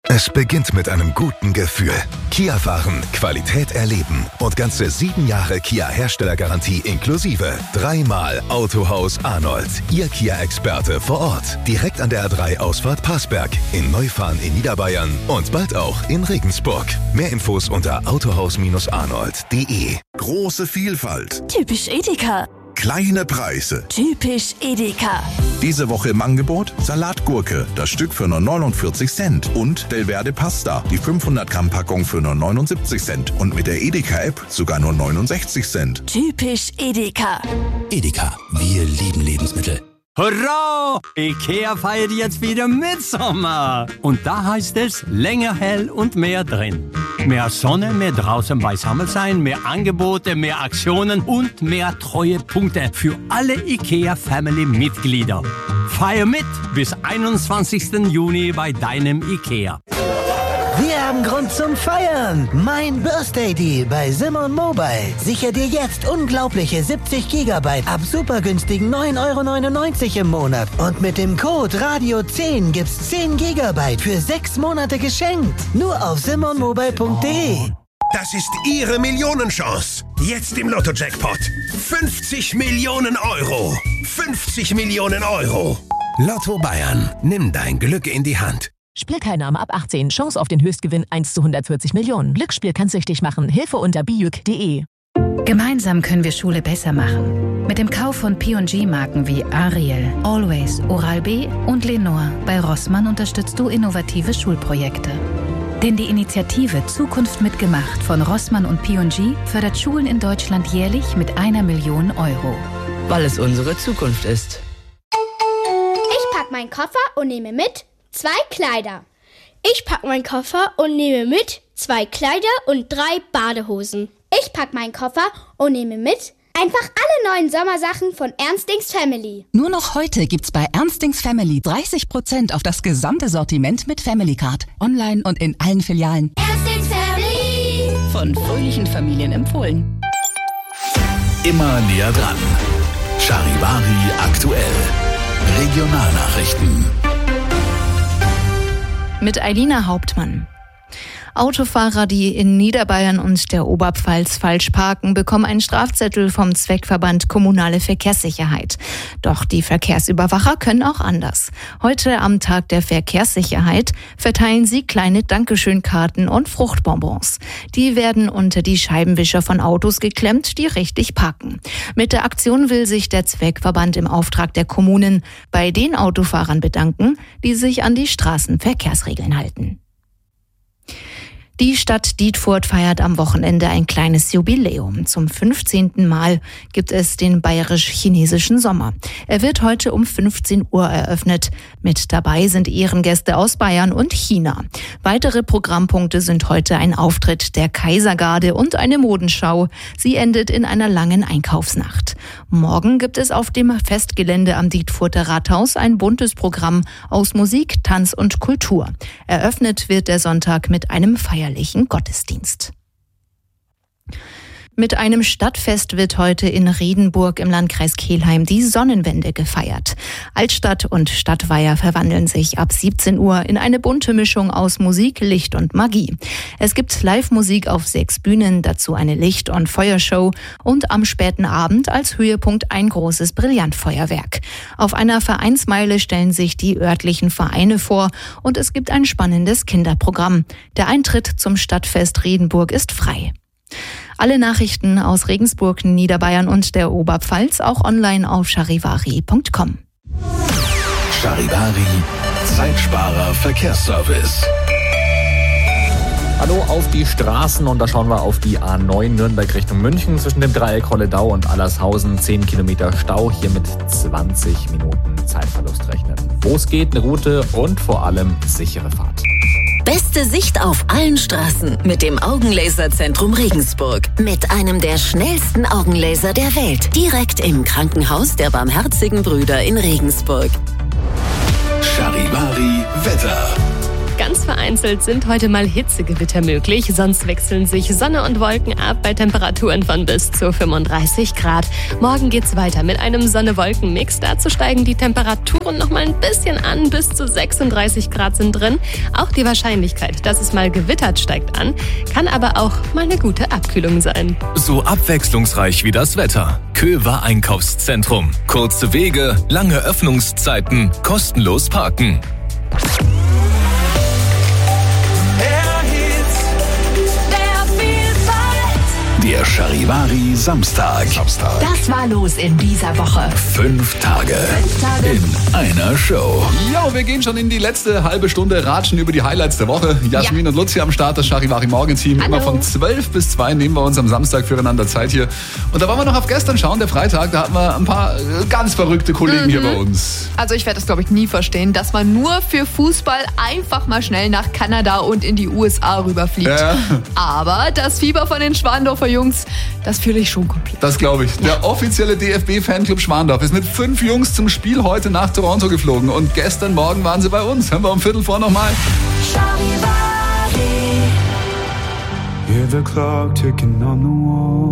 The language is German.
Es beginnt mit einem guten Gefühl. Kia fahren, Qualität erleben und ganze 7 Jahre Kia-Herstellergarantie inklusive. 3-mal Autohaus Arnold, Ihr Kia-Experte vor Ort. Direkt an der A3-Ausfahrt Passberg, in Neufahren in Niederbayern und bald auch in Regensburg. Mehr Infos unter autohaus-arnold.de. Große Vielfalt. Typisch Edeka. Kleine Preise. Typisch Edeka. Diese Woche im Angebot Salatgurke, das Stück für nur 49 Cent. Und Delverde Pasta, die 500 Gramm Packung für nur 79 Cent. Und mit der Edeka-App sogar nur 69 Cent. Typisch Edeka. Edeka, wir lieben Lebensmittel. Hurra! Ikea feiert jetzt wieder Mitsommer. Und da heißt es länger hell und mehr drin. Mehr Sonne, mehr draußen beisammen sein, mehr Angebote, mehr Aktionen und mehr Treuepunkte für alle Ikea-Family-Mitglieder. Feier mit bis 21. Juni bei deinem Ikea. Wir haben Grund zum Feiern. Mein Birthday Deal bei Simon Mobile. Sicher dir jetzt unglaubliche 70 GB ab super günstigen 9,99 € im Monat. Und mit dem Code RADIO10 gibt's 10 GB für 6 Monate geschenkt. Nur auf simonmobile.de. Das ist Ihre Millionenchance. Jetzt im Lotto-Jackpot. 50 Millionen Euro. 50 Millionen Euro. Lotto Bayern, nimm dein Glück in die Hand. Spielteilnahme ab 18. Chance auf den Höchstgewinn 1 zu 140 Millionen. Glücksspiel kann süchtig machen. Hilfe unter bijuk.de. Gemeinsam können wir Schule besser machen. Mit dem Kauf von P&G-Marken wie Ariel, Always, Oral-B und Lenore bei Rossmann unterstützt du innovative Schulprojekte. Denn die Initiative Zukunft mitgemacht von Rossmann und P&G fördert Schulen in Deutschland jährlich mit 1 Million Euro. Weil es unsere Zukunft ist. Ich pack meinen Koffer und nehme mit 2 Kleider. Ich pack meinen Koffer und nehme mit 2 Kleider und 3 Badehosen. Ich pack meinen Koffer und nehme mit einfach alle neuen Sommersachen von Ernstings Family. Nur noch heute gibt's bei Ernstings Family 30% auf das gesamte Sortiment mit Family Card. Online und in allen Filialen. Ernstings Family. Von fröhlichen Familien empfohlen. Immer näher dran. Charivari aktuell. Regionalnachrichten. Mit Eilina Hauptmann. Autofahrer, die in Niederbayern und der Oberpfalz falsch parken, bekommen einen Strafzettel vom Zweckverband Kommunale Verkehrssicherheit. Doch die Verkehrsüberwacher können auch anders. Heute am Tag der Verkehrssicherheit verteilen sie kleine Dankeschönkarten und Fruchtbonbons. Die werden unter die Scheibenwischer von Autos geklemmt, die richtig parken. Mit der Aktion will sich der Zweckverband im Auftrag der Kommunen bei den Autofahrern bedanken, die sich an die Straßenverkehrsregeln halten. Die Stadt Dietfurt feiert am Wochenende ein kleines Jubiläum. Zum 15. Mal gibt es den bayerisch-chinesischen Sommer. Er wird heute um 15 Uhr eröffnet. Mit dabei sind Ehrengäste aus Bayern und China. Weitere Programmpunkte sind heute ein Auftritt der Kaisergarde und eine Modenschau. Sie endet in einer langen Einkaufsnacht. Morgen gibt es auf dem Festgelände am Dietfurter Rathaus ein buntes Programm aus Musik, Tanz und Kultur. Eröffnet wird der Sonntag mit einem feierlichen Gottesdienst. Mit einem Stadtfest wird heute in Riedenburg im Landkreis Kelheim die Sonnenwende gefeiert. Altstadt und Stadtweiher verwandeln sich ab 17 Uhr in eine bunte Mischung aus Musik, Licht und Magie. Es gibt Live-Musik auf 6 Bühnen, dazu eine Licht- und Feuershow und am späten Abend als Höhepunkt ein großes Brillantfeuerwerk. Auf einer Vereinsmeile stellen sich die örtlichen Vereine vor und es gibt ein spannendes Kinderprogramm. Der Eintritt zum Stadtfest Riedenburg ist frei. Alle Nachrichten aus Regensburg, Niederbayern und der Oberpfalz auch online auf charivari.com. Charivari, Zeitsparer Verkehrsservice. Hallo auf die Straßen und da schauen wir auf die A9 Nürnberg Richtung München zwischen dem Dreieck Holledau und Allershausen. 10 Kilometer Stau, hier mit 20 Minuten Zeitverlust rechnen. Wo es geht, eine Route und vor allem sichere Fahrt. Beste Sicht auf allen Straßen mit dem Augenlaserzentrum Regensburg. Mit einem der schnellsten Augenlaser der Welt. Direkt im Krankenhaus der Barmherzigen Brüder in Regensburg. Charivari Wetter. Ganz vereinzelt Vereinzelt sind heute mal Hitzegewitter möglich, sonst wechseln sich Sonne und Wolken ab bei Temperaturen von bis zu 35 Grad. Morgen geht's weiter mit einem Sonne-Wolken-Mix. Dazu steigen die Temperaturen noch mal ein bisschen an, bis zu 36 Grad sind drin. Auch die Wahrscheinlichkeit, dass es mal gewittert, steigt an, kann aber auch mal eine gute Abkühlung sein. So abwechslungsreich wie das Wetter. Köver Einkaufszentrum. Kurze Wege, lange Öffnungszeiten, kostenlos parken. Der Charivari Samstag. Das war los in dieser Woche. 5 Tage in einer Show. Ja, wir gehen schon in die letzte halbe Stunde, ratschen über die Highlights der Woche. Jasmin und Luzi am Start, das Charivari Morgenteam. Immer von 12 bis 2 nehmen wir uns am Samstag füreinander Zeit hier. Und da wollen wir noch auf gestern schauen, der Freitag. Da hatten wir ein paar ganz verrückte Kollegen hier bei uns. Also ich werde das, glaube ich, nie verstehen, dass man nur für Fußball einfach mal schnell nach Kanada und in die USA rüberfliegt. Ja. Aber das Fieber von den Schwandorfer Jungs, das fühle ich schon komplett. Das glaube ich. Der offizielle DFB-Fanclub Schwandorf ist mit 5 Jungs zum Spiel heute nach Toronto geflogen. Und gestern Morgen waren sie bei uns. Hören wir um 3:15 nochmal. Hear the clock ticking on the wall.